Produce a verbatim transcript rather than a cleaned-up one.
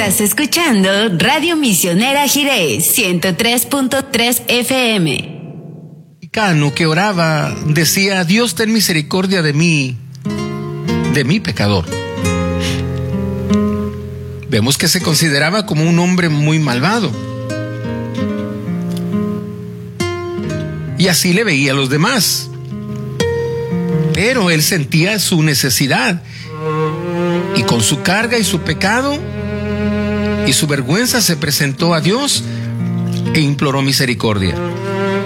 Estás escuchando Radio Misionera Jiré, ciento tres punto tres F M. Cano que oraba decía: Dios, ten misericordia de mí, de mi pecador. Vemos que se consideraba como un hombre muy malvado. Y así le veía a los demás. Pero él sentía su necesidad. Y con su carga y su pecado y su vergüenza se presentó a Dios e imploró misericordia.